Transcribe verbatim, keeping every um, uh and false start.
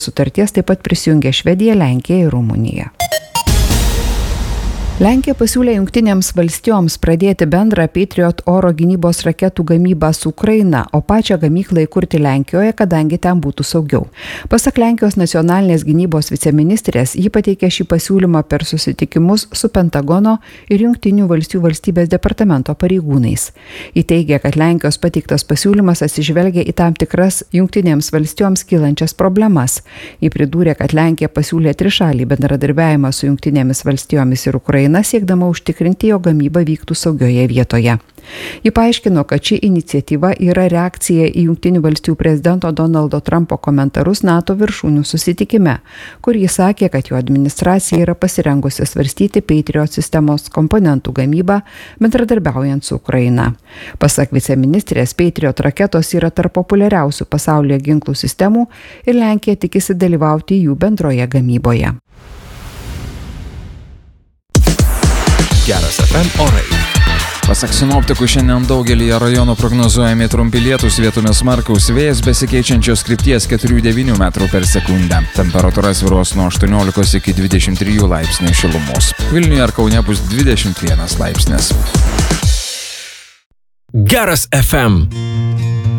sutarties taip pat prisijungė Švedija, Lenkija ir Rumunija. Lenkija pasiūlė Jungtinėms valstijoms pradėti bendrą Patriot oro gynybos raketų gamybą su Ukraina, o pačią gamyklą įkurti Lenkijoje, kadangi ten būtų saugiau. Pasak Lenkijos nacionalinės gynybos viceministrės, ji pateikė šį pasiūlymą per susitikimus su Pentagono ir Jungtinių valstijų valstybės departamento pareigūnais. Ji teigia, kad Lenkijos pateiktas pasiūlymas atsižvelgia į tam tikras Jungtinėms valstijoms kylančias problemas. Ji pridūrė, kad Lenkija pasiūlė trišalį bendradarbiavimą su Jungtinėmis valstijomis ir Ukraina, siekdama užtikrinti, jo gamyba vyktų saugioje vietoje. Ji paaiškino, kad ši iniciatyva yra reakcija į Jungtinių valstijų prezidento Donaldo Trumpo komentarus NATO viršūnių susitikime, kur jis sakė, kad jo administracija yra pasirengusi svarstyti Patriot sistemos komponentų gamybą, bendradarbiaujant su Ukraina. Pasak viceministrės, Patriot raketos yra tarp populiariausių pasaulyje ginklų sistemų ir Lenkija tikisi dalyvauti jų bendroje gamyboje. Geras F M orai. Pasak sinoptikų, šiandien daugelyje rajonų prognozuojami trumpi lietūs, vietomis smarkaus vėjas besikeičiančios krypties keturi devyni metrų per sekundę. Temperatūra svyruos nuo aštuoniolikos iki dvidešimt trijų laipsnių šilumos. Vilniuje ar Kaune bus dvidešimt vienas laipsnis. Geras F M.